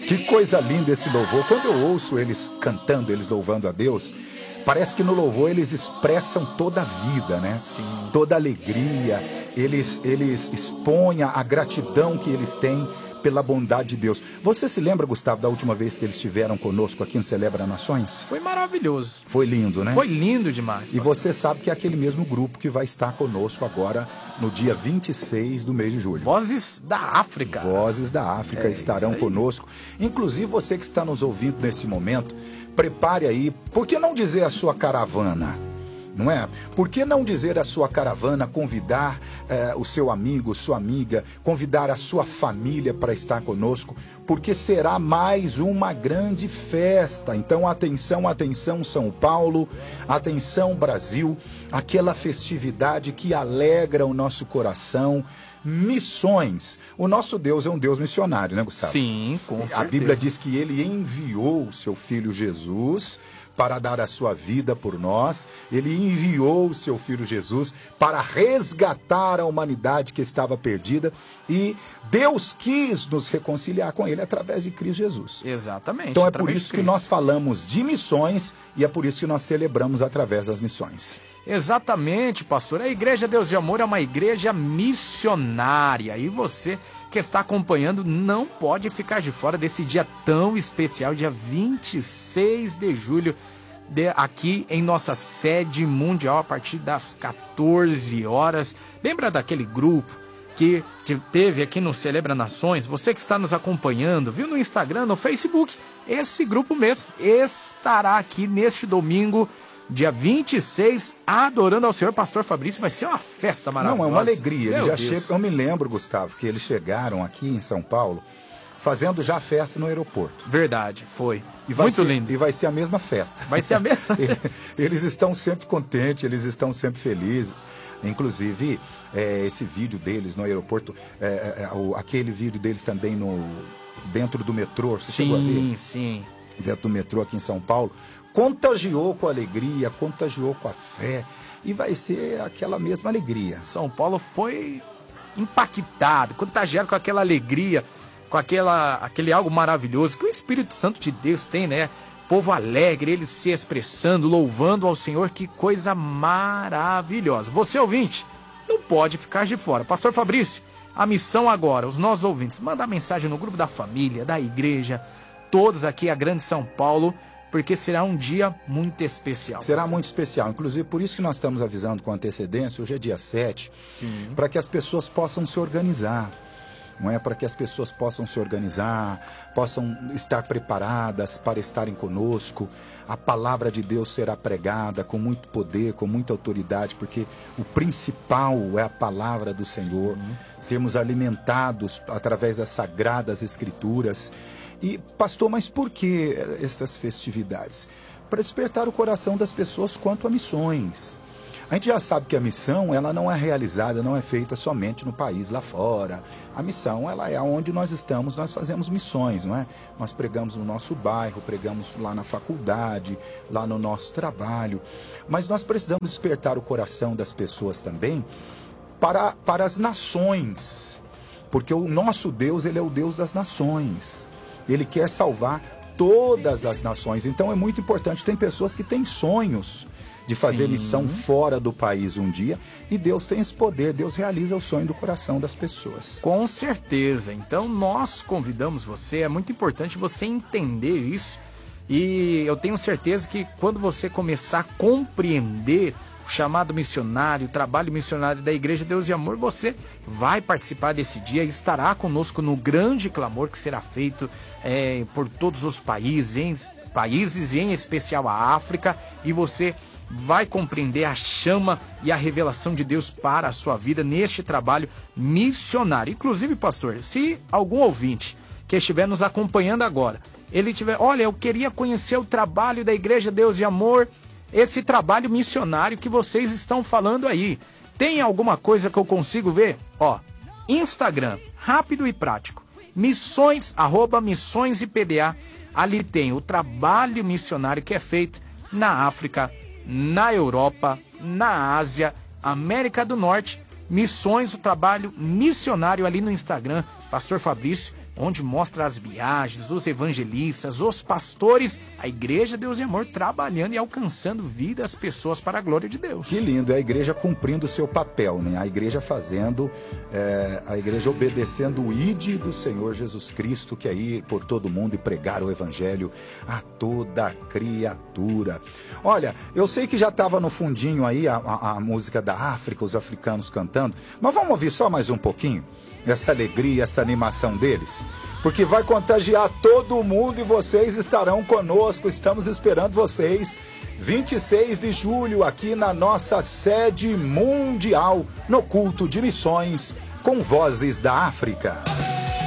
Que coisa linda esse louvor. Quando eu ouço eles cantando, eles louvando a Deus, parece que no louvor eles expressam toda a vida, né? Sim. Toda a alegria. Eles expõem a gratidão que eles têm pela bondade de Deus. Você se lembra, Gustavo, da última vez que eles estiveram conosco aqui no Celebra Nações? Foi maravilhoso. Foi lindo, né? Foi lindo demais. E você sabe que é aquele mesmo grupo que vai estar conosco agora no dia 26 do mês de julho. Vozes da África. Vozes da África estarão conosco. Inclusive você que está nos ouvindo nesse momento, prepare aí, por que não dizer a sua caravana? Não é? Por que não dizer a sua caravana, convidar o seu amigo, sua amiga, convidar a sua família para estar conosco, porque será mais uma grande festa. Então, atenção, atenção São Paulo, atenção Brasil, aquela festividade que alegra o nosso coração. Missões. O nosso Deus é um Deus missionário, né, Gustavo? Sim, com certeza. A Bíblia diz que ele enviou o seu filho Jesus para dar a sua vida por nós. Ele enviou o seu filho Jesus para resgatar a humanidade que estava perdida, e Deus quis nos reconciliar com ele através de Cristo Jesus. Exatamente. Então é por isso que nós falamos de missões e é por isso que nós celebramos através das missões. Exatamente, pastor. A Igreja Deus de Amor é uma igreja missionária, e você que está acompanhando não pode ficar de fora desse dia tão especial, dia 26 de julho, aqui em nossa sede mundial, a partir das 14 horas. Lembra daquele grupo que teve aqui no Celebra Nações? Você que está nos acompanhando, viu no Instagram, no Facebook, esse grupo mesmo estará aqui neste domingo, dia 26, adorando ao Senhor. Pastor Fabrício, vai ser uma festa maravilhosa. Não, é uma alegria. Eles Meu já Deus. Eu me lembro, Gustavo, que eles chegaram aqui em São Paulo fazendo já festa no aeroporto. Verdade, foi. Muito lindo. E vai ser a mesma festa. Vai ser a mesma? Eles estão sempre contentes, eles estão sempre felizes. Inclusive, esse vídeo deles no aeroporto, aquele vídeo deles também dentro do metrô, você chegou a ver? Sim. Dentro do metrô aqui em São Paulo, contagiou com a alegria, contagiou com a fé, e vai ser aquela mesma alegria. São Paulo foi impactado, contagiado com aquela alegria, com aquele algo maravilhoso que o Espírito Santo de Deus tem, né? Povo alegre, eles se expressando, louvando ao Senhor, que coisa maravilhosa. Você, ouvinte, não pode ficar de fora. Pastor Fabrício, a missão agora, os nossos ouvintes, manda mensagem no grupo da família, da igreja, todos aqui, a Grande São Paulo, porque será um dia muito especial. Será muito especial, inclusive por isso que nós estamos avisando com antecedência, hoje é dia 7, para que as pessoas possam se organizar. Não é? Para que as pessoas possam se organizar, possam estar preparadas para estarem conosco. A palavra de Deus será pregada com muito poder, com muita autoridade, porque o principal é a palavra do Senhor. Sermos alimentados através das sagradas escrituras. E, pastor, mas por que essas festividades? Para despertar o coração das pessoas quanto a missões. A gente já sabe que a missão, ela não é realizada, não é feita somente no país lá fora. A missão, ela é onde nós estamos, nós fazemos missões, não é? Nós pregamos no nosso bairro, pregamos lá na faculdade, lá no nosso trabalho. Mas nós precisamos despertar o coração das pessoas também para as nações. Porque o nosso Deus, ele é o Deus das nações. Ele quer salvar todas as nações. Então é muito importante. Tem pessoas que têm sonhos de fazer missão fora do país um dia, e Deus tem esse poder, Deus realiza o sonho do coração das pessoas. Com certeza. Então nós convidamos você, é muito importante você entender isso, e eu tenho certeza que quando você começar a compreender o chamado missionário, o trabalho missionário da Igreja Deus de Amor, você vai participar desse dia e estará conosco no grande clamor que será feito por todos os países, e em especial a África, e você vai compreender a chama e a revelação de Deus para a sua vida neste trabalho missionário. Inclusive, pastor, se algum ouvinte que estiver nos acompanhando agora, ele tiver, olha, eu queria conhecer o trabalho da Igreja Deus de Amor, esse trabalho missionário que vocês estão falando aí, tem alguma coisa que eu consigo ver? Instagram, rápido e prático, missões, @missõesipda, ali tem o trabalho missionário que é feito na África, na Europa, na Ásia, América do Norte, missões, o trabalho missionário ali no Instagram, Pastor Fabrício, onde mostra as viagens, os evangelistas, os pastores, a Igreja Deus e Amor trabalhando e alcançando vidas, pessoas para a glória de Deus. Que lindo, é a igreja cumprindo o seu papel, né? A igreja fazendo, a igreja obedecendo o ide do Senhor Jesus Cristo, que é ir por todo mundo e pregar o evangelho a toda criatura. Olha, eu sei que já estava no fundinho aí a música da África, os africanos cantando, mas vamos ouvir só mais um pouquinho? Essa alegria, essa animação deles, porque vai contagiar todo mundo e vocês estarão conosco, estamos esperando vocês, 26 de julho, aqui na nossa sede mundial, no culto de missões, com Vozes da África.